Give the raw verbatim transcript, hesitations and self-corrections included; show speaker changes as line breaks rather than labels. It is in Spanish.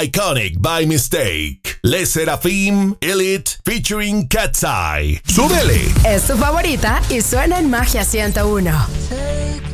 Iconic by Mistake. Le Seraphim Elite featuring Cat's Eye. ¡Súbele!
Es tu favorita y suena en Magia ciento uno.